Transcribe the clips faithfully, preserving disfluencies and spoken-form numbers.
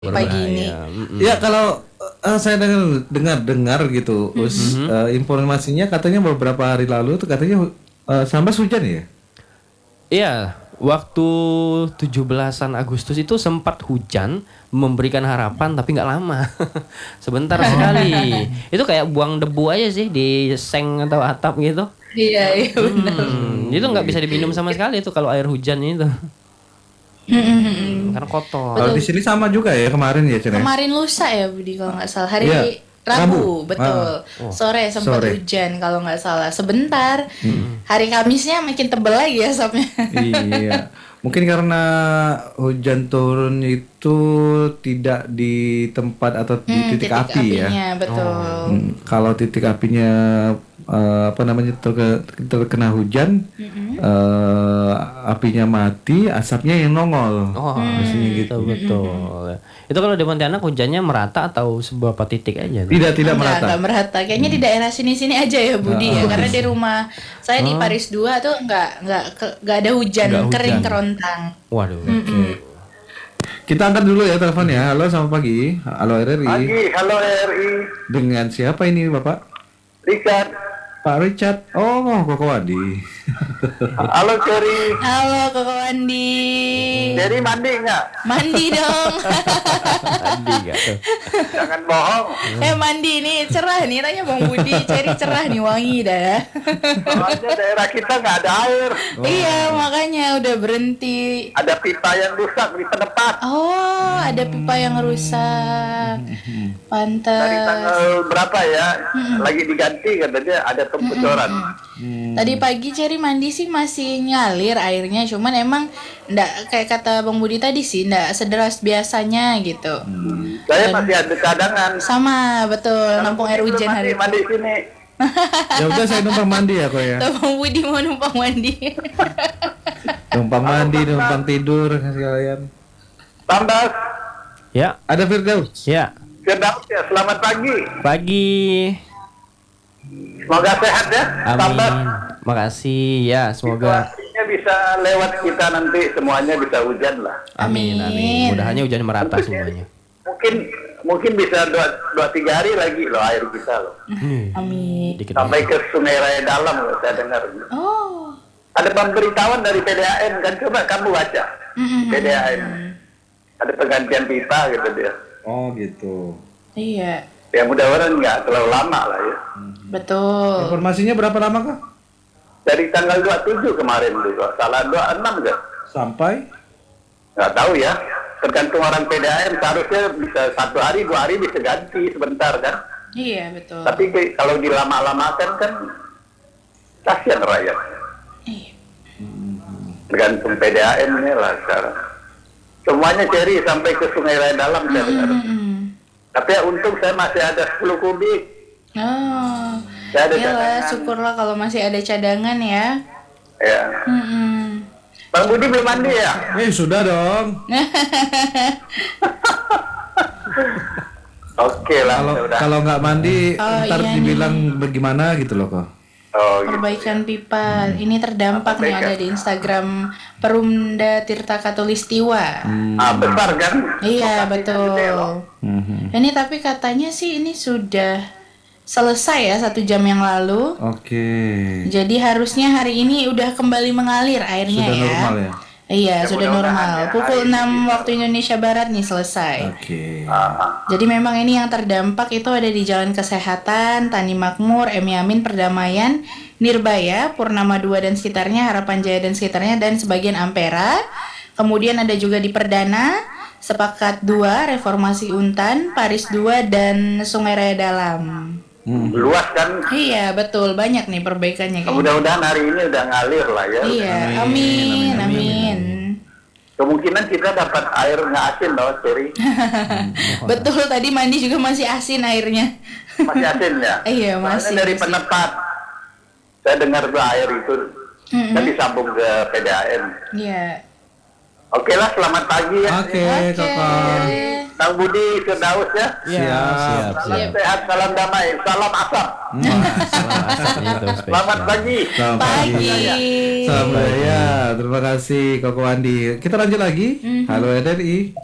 pagi ini. Ya kalau uh, saya dengar dengar dengar gitu, mm-hmm. us, uh, informasinya katanya beberapa hari lalu tuh katanya uh, Sambas hujan ya? Iya, waktu tujuh belasan Agustus itu sempat hujan memberikan harapan tapi nggak lama. Sebentar sekali. Itu kayak buang debu aja sih di seng atau atap gitu. Iya, iya benar. Hmm, itu nggak bisa diminum sama sekali itu kalau air hujan itu. Hmm, karena kotor. Kalau di sini sama juga ya kemarin ya, Cen. Kemarin lusa ya Budi kalau nggak salah. Hari ya, Rabu, Rabu, betul. Ah. Oh. Sore sempat Sore. hujan kalau nggak salah. Sebentar. Hmm. Hari Kamisnya makin tebel lagi asapnya. Iya. Mungkin karena hujan turun itu tidak di tempat atau di hmm, titik, titik api apinya, ya. Betul. Oh. Hmm, kalau titik apinya uh, apa namanya terke, terkena hujan, mm-hmm. uh, apinya mati, asapnya yang nongol. Oh, biasanya hmm. gitu betul. Itu kalau di Pontianak hujannya merata atau beberapa titik aja? Tuh? Tidak, tidak enggak, merata. Enggak merata. Kayaknya hmm. di daerah sini-sini aja ya Budi oh. ya. Karena di rumah saya oh. di Paris dua tuh enggak enggak enggak ada hujan, enggak kering hujan. Kerontang. Waduh. Okay. Kita angkat dulu ya telepon ya. Halo, selamat pagi. Halo R R I. Pagi, halo R R I. Dengan siapa ini Bapak? Richard. Pak Richard. Oh, Koko Wandi. Halo Ceri. Halo Koko Wandi. Ceri mandi nggak? Mandi dong. Mandi nggak? Jangan bohong. Eh mandi nih cerah nih, tanya Bang Budi. Ceri cerah nih, wangi dah. Soalnya daerah kita nggak ada air. Oh. Iya makanya udah berhenti. Ada pipa yang rusak di penepat. Oh, ada pipa yang rusak. Pantes. Dari tanggal berapa ya? Lagi diganti katanya ada kebocoran. Hmm. Tadi pagi Ceri mandi sih masih ngalir airnya, cuman emang ndak kayak kata Bang Budi tadi sih ndak sederas biasanya gitu. Hmm. Saya Dan masih ada cadangan. Sama betul, nampung air hujan hari. Mandi sini. Ya udah saya numpang mandi ya kok ya. Tuh Bang Budi mau numpang mandi. numpang mandi, numpang tidur sekalian. Tambas. Ya. Ada Firdaus. Ya. Firdaus ya, selamat pagi. Pagi. Semoga sehat ya. Amin. Tambas. Makasih ya, semoga situasinya bisa lewat kita nanti semuanya bisa hujan lah. Amin, amin. Mudahannya hujan merata Tentu semuanya. Mungkin mungkin bisa dua, dua tiga hari lagi loh air kita loh. Hmm. Amin. Dikit Sampai ke Sungai Raya Dalam loh saya dengar. Oh. Ada pemberitahuan dari P D A M kan, coba kamu baca. Mm-hmm. P D A M. Ada penggantian pipa gitu dia. Oh gitu. Iya. Ya mudah-mudahan nggak terlalu lama lah ya. Betul. Informasinya berapa lama kah? Dari tanggal dua puluh tujuh kemarin dulu, salah dua puluh enam kan? Sampai? Nggak tahu ya. Tergantung orang P D A M, seharusnya bisa satu hari, dua hari bisa ganti sebentar kan? Iya betul. Tapi kalau dilama-lamakan kan kasihan rakyat. Iya. Tergantung P D A M-nya lah sekarang. Semuanya ceri sampai ke Sungai Raya Dalam saya dengar. Mm-hmm. Tapi ya untung saya masih ada sepuluh kubik. Oh, saya ada iyalah, cadangan. Syukurlah kalau masih ada cadangan ya. Ya. Mm-mm. Bang Budi belum mandi ya? Eh sudah dong. Oke lah. Kalau kalau nggak mandi, oh, ntar iya dibilang nih. Bagaimana gitu loh kok. Oh, perbaikan gitu. pipa. Ini terdampak nih ada di Instagram Perumda Tirta Katulistiwa. Hmm. Ah besar kan? Iya betul. Hmm. Ini tapi katanya sih ini sudah selesai ya satu jam yang lalu. Oke. Okay. Jadi harusnya hari ini udah kembali mengalir airnya sudah ya. Sudah normal ya? Iya, ya, sudah normal. Ya, Pukul enam waktu Indonesia Barat nih selesai. Oke. Okay. Uh-huh. Jadi memang ini yang terdampak itu ada di Jalan Kesehatan, Tani Makmur, M Yamin, Perdamaian, Nirbaya, Purnama dua dan sekitarnya, Harapan Jaya dan sekitarnya, dan sebagian Ampera. Kemudian ada juga di Perdana, Sepakat dua, Reformasi Untan, Paris dua, dan Sungai Raya Dalam. Hmm. Luas kan? Iya, betul. Banyak nih perbaikannya. Mudah-mudahan hari ini udah ngalir lah ya. Iya, amin, amin. amin. amin. Kemungkinan kita dapat air nggak asin loh, Ceri. Betul, tadi mandi juga masih asin airnya. Masih asin ya? Iya, masih. Soalnya dari masih. penepat, saya dengar tuh air itu mm-hmm. kan disambung ke P D A M. Iya. Oke lah, selamat pagi ya. Oke, okay, Kakak. Kang Budi, Firdaus ya. Siap, siap, Salam siap. sehat, salam damai, salam asap. Hmm, salam asap itu spesial. Selamat pagi. Selamat pagi. Selamat ya, terima kasih Koko Wandi. Kita lanjut lagi. Mm-hmm. Halo R R I.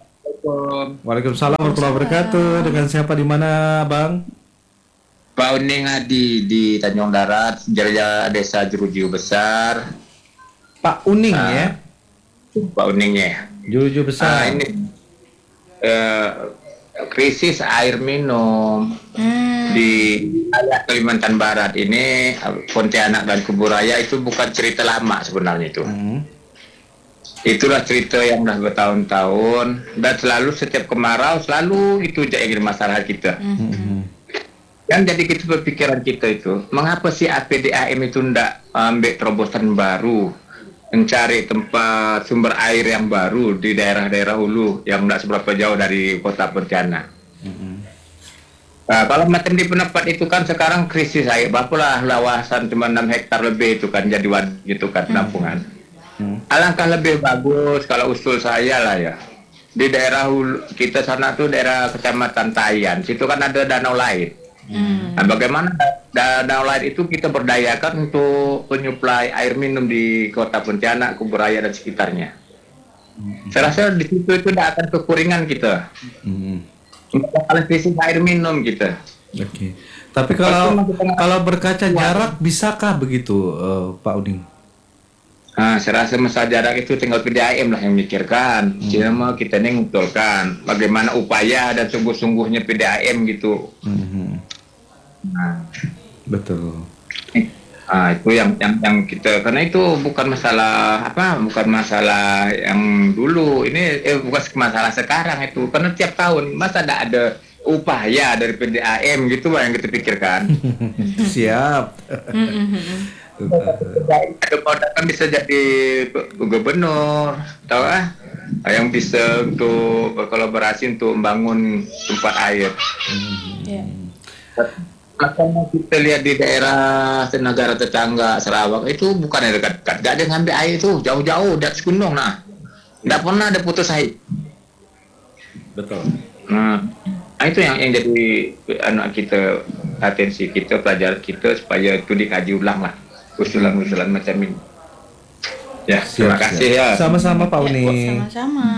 Assalamualaikum. Waalaikumsalam warahmatullahi wabarakatuh. Dengan siapa di mana, Bang? Pak Uning Adi di Tanjung Darat, Jaya Desa Jeruju Besar. Pak Uning Ah. ya. Pak Uningnya. Juju Ah, besar. ini eh, krisis air minum Hmm. di wilayah Kalimantan Barat ini, Pontianak dan Kuburaya itu bukan cerita lama sebenarnya itu. Hmm. Itulah cerita yang sudah bertahun-tahun dan selalu setiap kemarau selalu itu jadi masalah kita. Hmm. Kan jadi kita berpikiran kita itu, mengapa sih A P D A M itu tidak ambil terobosan baru, mencari tempat sumber air yang baru di daerah-daerah hulu yang tidak seberapa jauh dari kota Pontianak. Nah, kalau macam di pendapat itu kan sekarang krisis air, bapalah lawasan cuma enam hektar lebih itu kan jadi waduk gitu kan penampungan. Alangkah lebih bagus kalau usul saya lah ya. Di daerah hulu, kita sana tuh daerah kecamatan Tayan, situ kan ada danau lain. Nah, bagaimana danau lain itu kita berdayakan untuk penyuplai air minum di kota Pontianak, Kuburaya dan sekitarnya. Saya rasa di situ itu tidak akan kekurangan kita. Hmm. Kalau krisis air minum kita. Oke. Tapi kalau kalau berkaca jarak bisakah begitu, eh, Pak Uning? Nah, saya rasa masalah jarak itu tinggal P D A M lah yang mikirkan. Cuma kita ini ngutulkan bagaimana upaya dan sungguh-sungguhnya P D A M gitu. Hmm. Nah, Betul. ah, itu yang, yang yang kita, karena itu bukan masalah apa, bukan masalah yang dulu. Ini eh, bukan masalah sekarang itu. Karena tiap tahun masa tidak ada upaya dari P D A M gitu yang kita pikirkan. Siap. Ada produk kan bisa jadi gubernur, tahu ah, yang bisa untuk berkolaborasi untuk membangun tempat air. Ya. Kalau kita lihat di daerah negara tetangga Sarawak itu bukan yang dekat-dekat, gak ada yang ngambil air itu jauh-jauh di atas gunung, nah, tidak pernah ada putus air. Betul. Nah, nah itu yang yang jadi anak kita, atensi kita, pelajar kita supaya itu dikaji ulang lah, usulan-usulan macam ini. Ya, terima Siap, kasih siap. ya. Sama-sama Pak Ya, Uning. sama-sama.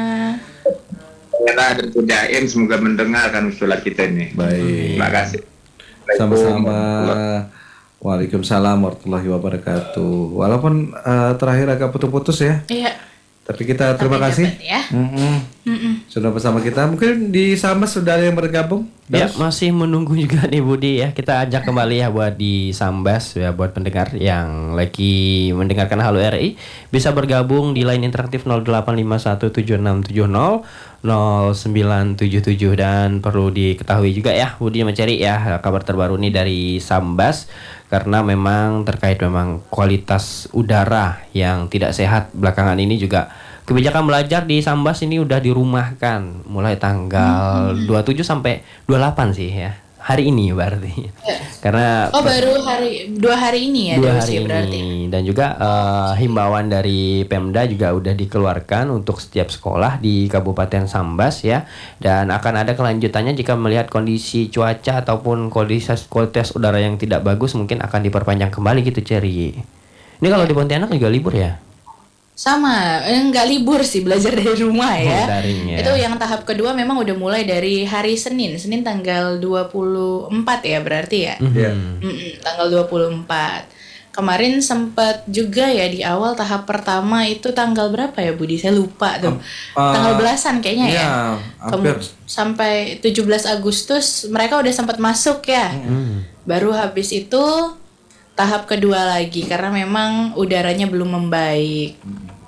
Daerah dan P D A M semoga mendengarkan usulan kita ini. Baik. Terima kasih. Sama-sama. Waalaikumsalam warahmatullahi wabarakatuh. Walaupun eh, terakhir agak putus-putus ya, Iya. tapi kita terima Tapi kasih. dapat ya. Mm-mm. Mm-mm. Sudah bersama kita. Mungkin di Sambas sudah ada yang bergabung. Ya, Daus? masih menunggu juga nih Budi ya. Kita ajak kembali ya buat di Sambas ya, buat pendengar yang lagi mendengarkan Halo R I bisa bergabung di line interaktif nol delapan lima satu tujuh enam tujuh nol nol sembilan tujuh tujuh. Dan perlu diketahui juga ya Budi mencari ya kabar terbaru nih dari Sambas, karena memang terkait memang kualitas udara yang tidak sehat belakangan ini juga. Kebijakan belajar di Sambas ini udah dirumahkan mulai tanggal dua puluh tujuh sampai dua puluh delapan sih ya. Hari ini berarti. Karena Oh, baru hari dua hari ini ya dua Deus, hari ya, berarti. ini, dan juga eh, himbauan dari Pemda juga udah dikeluarkan untuk setiap sekolah di Kabupaten Sambas ya, dan akan ada kelanjutannya jika melihat kondisi cuaca ataupun kualitas kualitas udara yang tidak bagus, mungkin akan diperpanjang kembali gitu Ceri. Ini kalau di Pontianak juga libur ya? Sama, eh, nggak libur sih, belajar dari rumah ya. Oh, daring ya. Itu yang tahap kedua memang udah mulai dari hari Senin, Senin tanggal dua puluh empat ya berarti ya. Iya. Mm-mm, tanggal dua puluh empat. Kemarin sempat juga ya di awal tahap pertama itu tanggal berapa ya Budi? Saya lupa tuh. Uh, tanggal belasan kayaknya ya. Iya, hampir. Kemu- sampai tujuh belas Agustus mereka udah sempat masuk ya. Baru habis itu tahap kedua lagi karena memang udaranya belum membaik.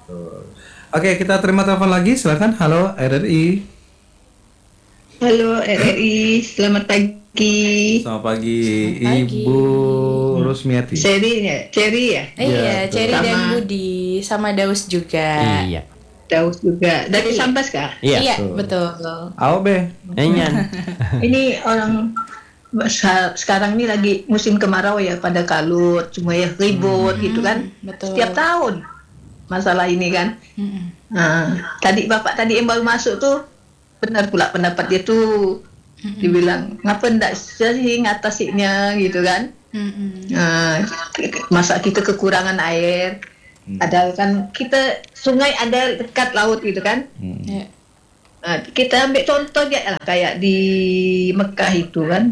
Oke, kita terima telepon lagi. Silakan. Halo R R I. Halo R R I, selamat pagi. Selamat pagi, Selamat pagi. Ibu Rusmiati. Cherry ya, Cherry ya. Eh, iya, betul. Cherry dan Sama. Budi sama Daus juga. Iya. Daus juga. Dari Sambas kah? Iya. betul. Ao be. Enyan. Ini orang sa- sekarang ini lagi musim kemarau ya, pada kalut, cuma ya ribut gitu kan. betul. Setiap tahun masalah ini kan. Mm-mm. Nah, tadi Bapak tadi yang baru masuk tuh benar pula pendapat dia tuh. Dibilang ngapa ndak sih ngatasinya gitu kan. Mm-mm. Nah, masa kita kekurangan air. Ada kan kita sungai ada dekat laut gitu kan. Ya. Nah, kita ambil contoh aja lah kayak di Mekah itu kan.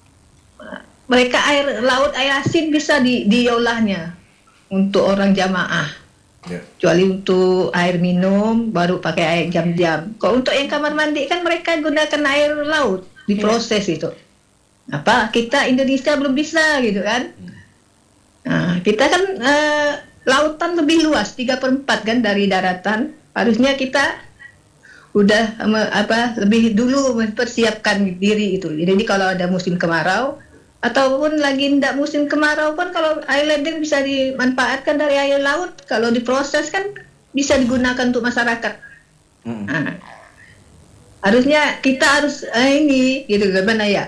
Mereka air laut air asin bisa di diolahnya untuk orang jamaah. Ya. Kecuali untuk air minum baru pakai air jam-jam. Kalau untuk yang kamar mandi kan mereka gunakan air laut diproses itu. Apa kita Indonesia belum bisa gitu kan? Nah, kita kan uh, lautan lebih luas tiga per empat kan dari daratan. Harusnya kita udah um, apa lebih dulu mempersiapkan diri itu. Jadi kalau ada musim kemarau ataupun lagi tidak musim kemarau pun kalau air ledeng bisa dimanfaatkan dari air laut, kalau diproses kan bisa digunakan untuk masyarakat. Hmm. Nah, harusnya kita harus uh, ini gitu gimana ya?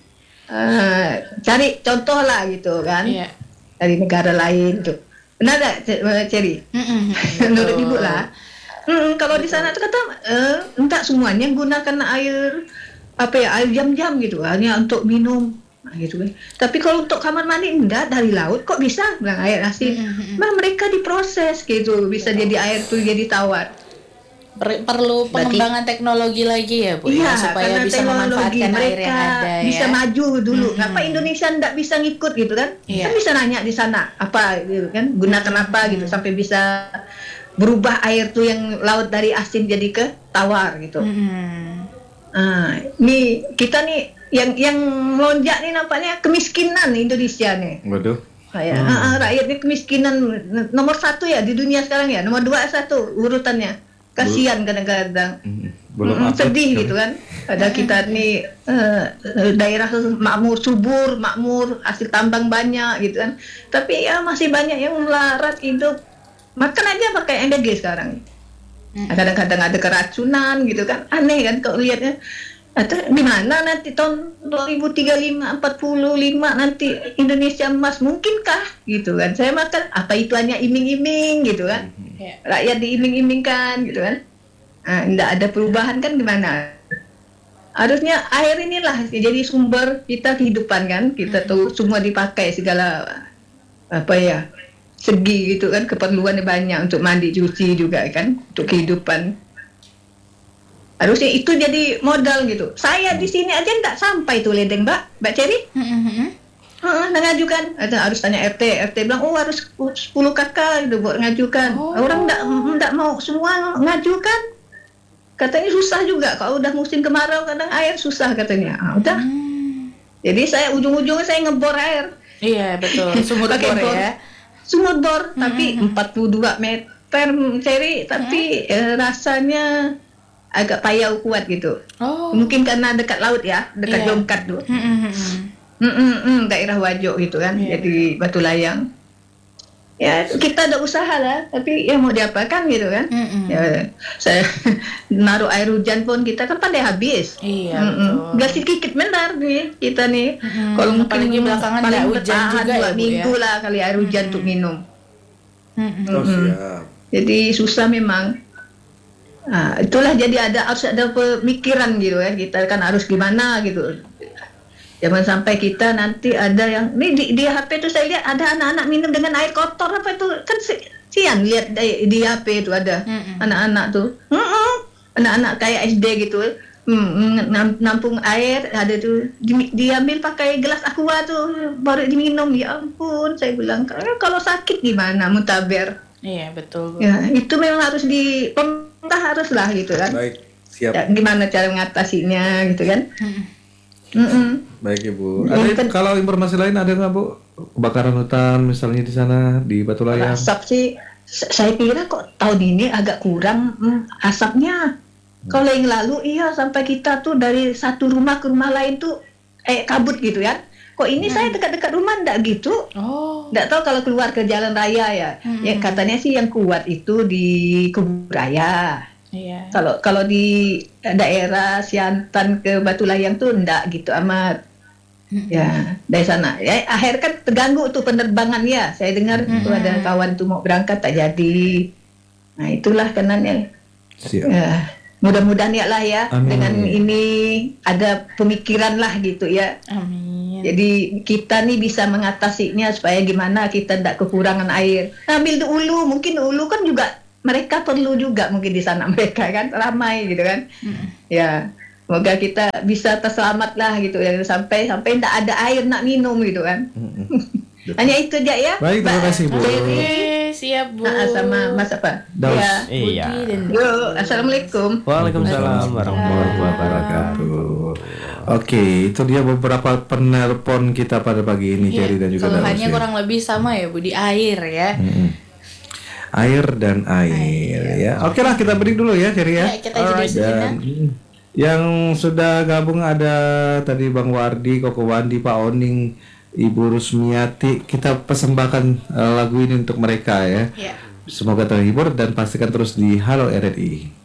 Uh, cari contoh lah gitu kan. Yeah. Dari negara lain tuh. Benar tak, Cherry? Menurut Ibu lah. Hmm, kalau di sana tuh kata eh, entah semuanya gunakan air apa ya air jam-jam gitu, hanya untuk minum, nah, gitu kan. Tapi kalau untuk kamar mandi enggak, dari laut kok bisa bilang air asin. Nah, mereka diproses gitu, bisa jadi air tuh jadi tawar. Perlu pengembangan Berarti, teknologi lagi ya Bu, iya, ya, supaya bisa memanfaatkan air yang ada bisa ya. maju dulu. Hmm. Kenapa Indonesia enggak bisa ngikut gitu kan? Iya. Kan bisa nanya di sana apa gitu kan, gunakan apa gitu hmm. sampai bisa berubah air tuh yang laut dari asin jadi ke tawar gitu. Hmm. Nah, nih kita nih yang yang melonjak nih nampaknya kemiskinan Indonesia nih. Waduh. Kayak hmm. uh, rakyatnya kemiskinan nomor satu ya di dunia sekarang ya, nomor dua satu urutannya. Kasihan kadang-kadang, mm, sedih gitu kan. Ada kita nih uh, daerah makmur subur, makmur hasil tambang banyak gitu kan. Tapi ya masih banyak yang melarat hidup. Makan aja pakai M B G sekarang. Kadang-kadang ada keracunan gitu kan. Aneh kan kalau lihatnya. Atau gimana nanti tahun dua ribu tiga puluh lima, empat puluh lima nanti Indonesia emas mungkinkah gitu kan. Saya makan apa itu hanya iming-iming gitu kan. Rakyat diiming-imingkan gitu kan. Nah, enggak ada perubahan kan gimana? Harusnya air inilah jadi sumber kita kehidupan kan. Kita tuh semua dipakai segala apa ya segi gitu kan, keperluannya banyak untuk mandi cuci juga kan untuk kehidupan. Harusnya itu jadi modal gitu. Saya di sini aja enggak sampai tuh ledeng, Mbak, Mbak Cherry. Heeh, uh, ngajukan. Harus tanya R T, R T bilang oh harus sepuluh kakak gitu buat ngajukan. Oh. Orang enggak enggak mau semua ngajukan. Katanya susah juga kalau udah musim kemarau kadang air susah katanya. Ah, udah. Hmm. Jadi saya ujung-ujungnya saya ngebor air. Iya, betul. Sumur bor ya. Sumur bor hmm. tapi empat puluh dua meter Cherry, tapi hmm. eh, rasanya agak payah kuat gitu. Oh. Mungkin karena dekat laut ya, dekat yeah. Jongkat tuh. Mm-mm, daerah Wajo gitu kan, yeah. Jadi Batu Layang. Ya kita ada usaha lah, tapi ya mau diapakan gitu kan. Ya, saya naruh air hujan pun kita kan pandai habis. Iya. Mm-mm. Gak sedikit benar nih kita nih. Mm-hmm. Kalau mungkin apalagi belakangan nggak hujan juga dua ya, minggu ya? lah kali air hujan untuk mm-hmm. minum. Mm-hmm. Oh, siap. Jadi susah memang. Nah, itulah jadi ada harus ada pemikiran gitu kan, kita kan harus gimana gitu. Jangan sampai kita nanti ada yang nih di, di H P itu saya lihat ada anak-anak minum dengan air kotor apa itu kan sian lihat di, di H P itu ada mm-mm. anak-anak tuh, mm-mm. anak-anak kayak S D gitu, mm, nampung air ada tuh di, diambil pakai gelas aqua tuh baru diminum. Ya ampun, saya bilang kalau sakit gimana mutaber. Iya betul. Ya itu memang harus di pemerintah haruslah gitu kan. Baik, siap. Ya, gimana cara mengatasinya gitu kan? Mm-mm. Baik Ibu. Ada kalau informasi lain ada nggak Bu? Kebakaran hutan misalnya di sana di Batu Layang. Asap sih, saya kira kok tahun ini agak kurang hmm, asapnya. Hmm. Kalau yang lalu iya sampai kita tuh dari satu rumah ke rumah lain tuh eh kabut gitu ya. Kok ini hmm. saya dekat-dekat rumah enggak gitu. Oh. Enggak tahu kalau keluar ke jalan raya ya. Hmm. Ya katanya sih yang kuat itu di Kebun Raya. Iya. Kalau kalau di daerah Siantan ke Batu Layang tuh enggak gitu amat. Hmm. Ya, dari sana. Ya akhir kan terganggu tuh penerbangan ya. Saya dengar hmm. tuh ada kawan tuh mau berangkat tak jadi. Nah, itulah kenannya. Siap. Ya. Mudah-mudahan ya lah ya. Amin. Dengan ini ada pemikiran lah gitu ya. Amin. Jadi kita nih bisa mengatasinya supaya gimana kita tidak kekurangan air. Ambil di hulu, mungkin hulu kan juga mereka perlu juga mungkin di sana mereka kan ramai gitu kan. Hmm. Ya, semoga kita bisa terselamat lah gitu ya sampai sampai tidak ada air nak minum gitu kan. Hmm. Hanya itu aja ya. Baik, terima kasih Bu. Oke, siap Bu. Nah, sama Mas apa? Daus. Ya. Iya. Yo, assalamualaikum. Waalaikumsalam warahmatullahi wabarakatuh. Oke, itu dia beberapa penelpon kita pada pagi ini, Iya, Cherry dan juga Daus. keluhannya Ya. kurang lebih sama ya Bu, di air ya. Mm-mm. Air dan air, ya. Oke lah, kita break dulu ya, Cherry ya. Ya, kita jeda sejenak. Dan yang sudah gabung ada tadi Bang Wardi, Koko Wandi, Pak Oning, Ibu Rusmiati. Kita persembahkan uh, lagu ini untuk mereka ya. Ya. Semoga terhibur dan pastikan terus di Halo R R I.